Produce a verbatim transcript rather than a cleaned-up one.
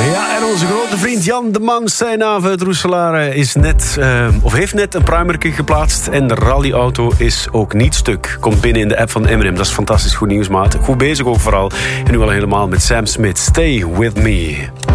Ja, en onze grote vriend Jan de Man Stijnhaven uit Roeselare is net, uh, of heeft net een primerke geplaatst. En de rallyauto is ook niet stuk. Komt binnen in de app van Eminem. Dat is fantastisch goed nieuws, maat. Goed bezig ook vooral. En nu al helemaal met Sam Smith. Stay with me.